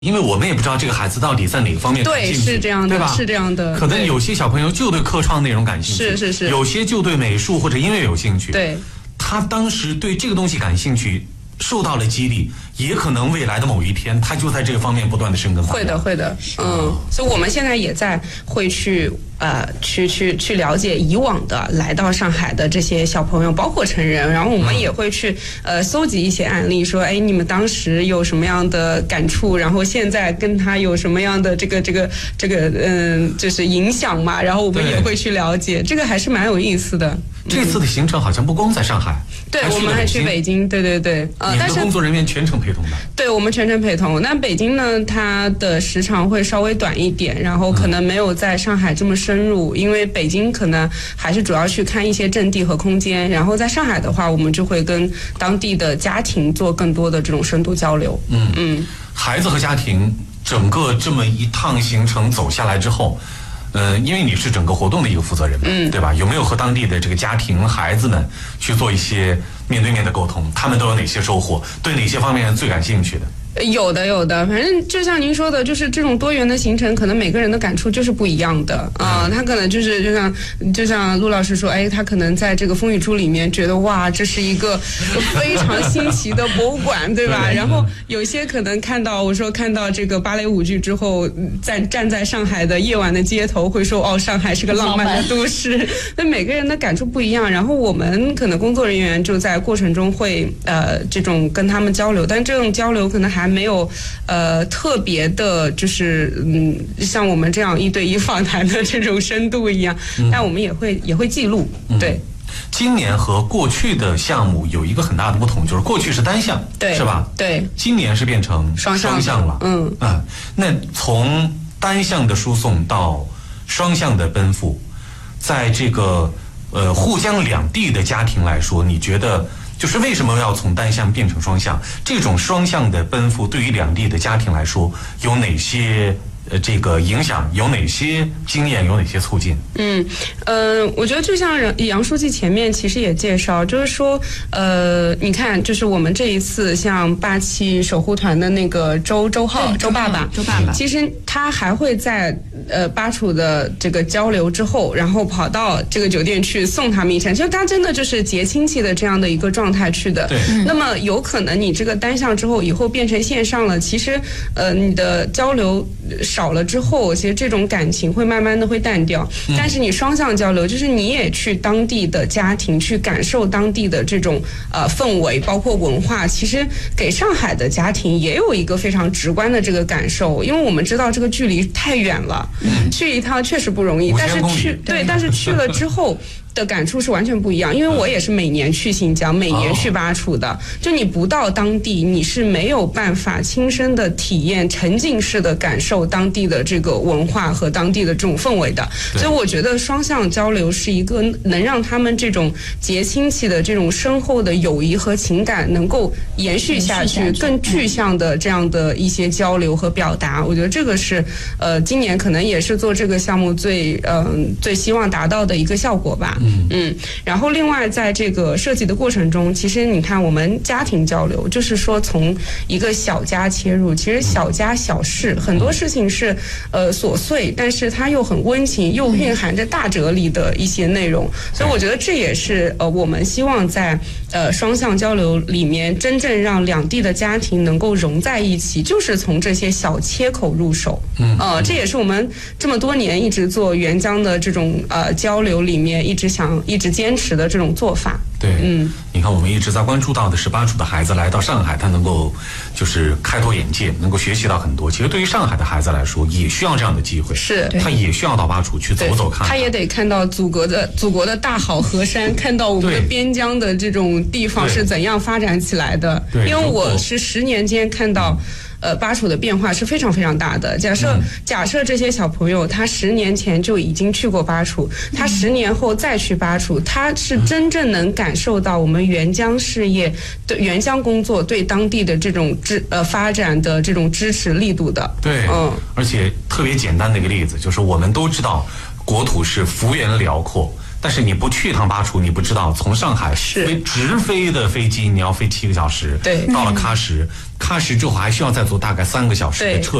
因为我们也不知道这个孩子到底在哪个方面感兴趣， 对，是这样的， 对吧？ 是这样的。 可能有些小朋友就对科创内容感兴趣， 是， 有些就对美术或者音乐有兴趣。 对， 他当时对这个东西感兴趣，受到了激励，也可能未来的某一天，他就在这个方面不断的深耕发展。 会的，所以我们现在也会去了解以往的来到上海的这些小朋友，包括成人，然后我们也会去搜集一些案例，说哎，你们当时有什么样的感触，然后现在跟他有什么样的这个就是影响嘛，然后我们也会去了解，这个还是蛮有意思的。 这次的行程好像不光在上海， 对，我们还去北京，对。 你们的工作人员全程陪同的？ 对，我们全程陪同。那北京呢，它的时长会稍微短一点，然后可能没有在上海这么深入，因为北京可能还是主要去看一些阵地和空间，然后在上海的话，我们就会跟当地的家庭做更多的这种深度交流。 孩子和家庭整个这么一趟行程走下来之后。因为你是整个活动的一个负责人嘛，对吧？有没有和当地的这个家庭、孩子们去做一些面对面的沟通？他们都有哪些收获？对哪些方面最感兴趣的？ 有的，反正就像您说的，就是这种多元的行程，可能每个人的感触就是不一样的啊。他可能就是就像陆老师说，哎，他可能在这个风雨珠里面觉得哇，这是一个非常新奇的博物馆，对吧？然后有些可能看到这个芭蕾舞剧之后，站在上海的夜晚的街头，会说哦，上海是个浪漫的都市。那每个人的感触不一样，然后我们可能工作人员就在过程中会这种跟他们交流，但这种交流可能还没有特别的，就是像我们这样1对1访谈的这种深度一样，但我们也会记录。对， 今年和过去的项目有一个很大的不同，就是过去是单项， 对， 是吧？ 对， 今年是变成双项了。那从单项的输送到双项的奔赴，在这个沪江两地的家庭来说，你觉得？就是为什么要从单项变成双项？这种双项的奔赴对于两地的家庭来说有哪些这个影响？有哪些经验？有哪些促进？ 我觉得就像杨书记前面其实也介绍，就是说你看，就是我们这一次像8·7守护团的那个周爸爸，其实他还会在巴楚的这个交流之后，然后跑到这个酒店去送他们一程，就他真的就是结亲戚的这样的一个状态去的。 对。 那么有可能你这个单项之后以后变成线上了，其实你的交流少了之后，其实这种感情会慢慢的会淡掉。但是你双向交流，就是你也去当地的家庭去感受当地的这种氛围，包括文化，其实给上海的家庭也有一个非常直观的这个感受，因为我们知道这个距离太远了，去一趟确实不容易，但是去了之后的感触是完全不一样，因为我也是每年去新疆，每年去巴楚的，就你不到当地，你是没有办法亲身的体验、沉浸式的感受当地的这个文化和当地的这种氛围的。所以我觉得双向交流是一个能让他们这种结亲戚的这种深厚的友谊和情感能够延续下去，更具象的这样的一些交流和表达。我觉得这个是今年可能也是做这个项目最希望达到的一个效果吧。然后另外在这个设计的过程中，其实你看我们家庭交流，就是说从一个小家切入，其实小家小事很多事情是琐碎，但是它又很温情，又蕴含着大哲理的一些内容。所以我觉得这也是我们希望在双向交流里面真正让两地的家庭能够融在一起，就是从这些小切口入手。这也是我们这么多年一直做援疆的这种交流里面一直坚持的这种做法。 对，你看我们一直在关注到的是巴楚的孩子来到上海，他能够就是开拓眼界，能够学习到很多。其实对于上海的孩子来说，也需要这样的机会， 是他也需要到巴楚去走走看看， 他也得看到祖国的大好河山，看到我们的边疆的这种地方是怎样发展起来的。因为我是10年间看到。巴楚的变化是非常非常大的。假设这些小朋友他10年前就已经去过巴楚，他10年后再去巴楚，他是真正能感受到我们援疆事业、对援疆工作对当地的这种发展的这种支持力度的。 对，而且特别简单的一个例子就是，我们都知道国土是幅员辽阔。 但是你不去一趟巴楚，你不知道从上海直飞的飞机你要飞7个小时， 对， 到了喀什之后还需要再坐大概3个小时的车。